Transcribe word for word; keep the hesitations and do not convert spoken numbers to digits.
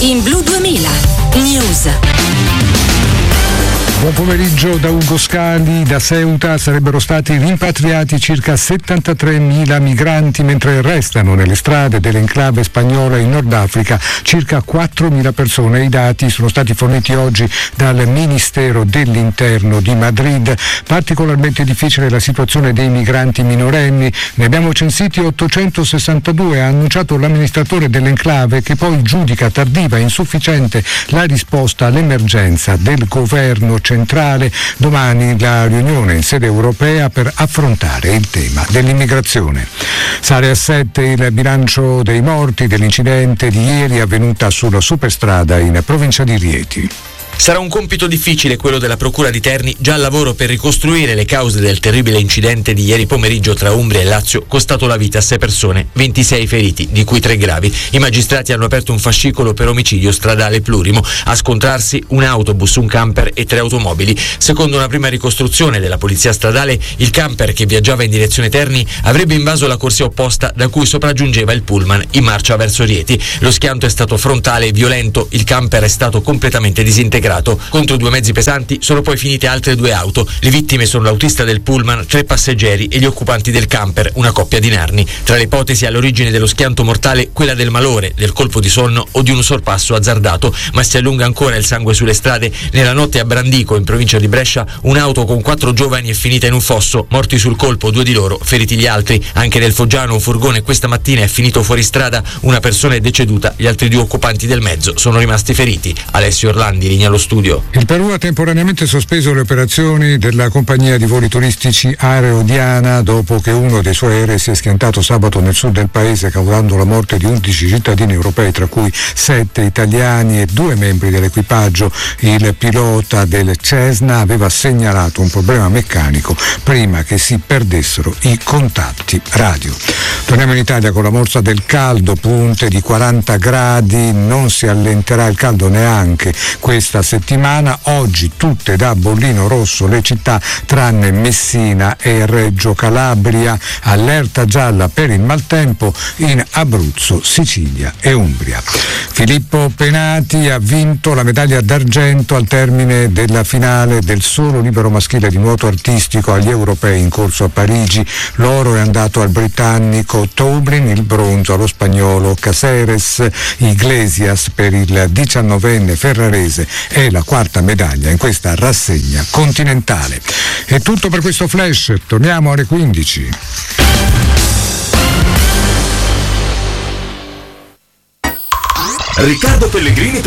in Blu duemila News. Buon pomeriggio da Ugo Scali. Da Ceuta sarebbero stati rimpatriati circa settantatremila migranti, mentre restano nelle strade dell'enclave spagnola in Nord Africa circa quattromila persone. I dati sono stati forniti oggi dal Ministero dell'Interno di Madrid. Particolarmente difficile la situazione dei migranti minorenni. Ne abbiamo censiti ottocentosessantadue, ha annunciato l'amministratore dell'enclave, che poi giudica tardiva e insufficiente la risposta all'emergenza del governo centrale. Domani la riunione in sede europea per affrontare il tema dell'immigrazione. Sale a sette il bilancio dei morti dell'incidente di ieri avvenuta sulla superstrada in provincia di Rieti. Sarà un compito difficile quello della Procura di Terni, già al lavoro per ricostruire le cause del terribile incidente di ieri pomeriggio tra Umbria e Lazio, costato la vita a sei persone, ventisei feriti, di cui tre gravi. I magistrati hanno aperto un fascicolo per omicidio stradale plurimo. A scontrarsi un autobus, un camper e tre automobili. Secondo una prima ricostruzione della polizia stradale, il camper che viaggiava in direzione Terni avrebbe invaso la corsia opposta da cui sopraggiungeva il pullman in marcia verso Rieti. Lo schianto è stato frontale e violento, il camper è stato completamente disintegrato. Contro due mezzi pesanti sono poi finite altre due auto. Le vittime sono l'autista del pullman, tre passeggeri e gli occupanti del camper, una coppia di narni. Tra le ipotesi all'origine dello schianto mortale, quella del malore, del colpo di sonno o di un sorpasso azzardato, ma si allunga ancora il sangue sulle strade. Nella notte a Brandico, in provincia di Brescia, un'auto con quattro giovani è finita in un fosso, morti sul colpo due di loro, feriti gli altri. Anche nel Foggiano un furgone questa mattina è finito fuori strada, una persona è deceduta, gli altri due occupanti del mezzo sono rimasti feriti. Alessio Orlandi, linea allo studio. Il Perù ha temporaneamente sospeso le operazioni della compagnia di voli turistici Aerodiana dopo che uno dei suoi aerei si è schiantato sabato nel sud del paese, causando la morte di undici cittadini europei, tra cui sette italiani e due membri dell'equipaggio. Il pilota del Cessna aveva segnalato un problema meccanico prima che si perdessero i contatti radio. Torniamo in Italia con la morsa del caldo, punte di quaranta gradi, non si allenterà il caldo neanche questa settimana. Oggi tutte da bollino rosso le città tranne Messina e Reggio Calabria. Allerta gialla per il maltempo in Abruzzo, Sicilia e Umbria. Filippo Penati ha vinto la medaglia d'argento al termine della finale del solo libero maschile di nuoto artistico agli europei in corso a Parigi. L'oro è andato al britannico Tobin, il bronzo allo spagnolo Caceres. Iglesias per il diciannovenne ferrarese è la quarta medaglia in questa rassegna continentale. È tutto per questo flash, torniamo alle quindici. Riccardo Pellegrini